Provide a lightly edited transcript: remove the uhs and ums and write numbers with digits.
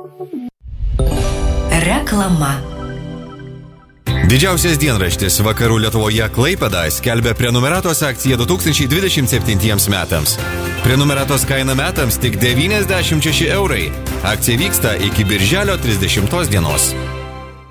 Reklama. Didžiausias dienraštis Vakarų Lietuvoje Klaipėda skelbia prenumeratos akciją 2027 metams. Prenumeratos kaina metams tik 96 eurai. Akcija vyksta iki birželio 30 dienos.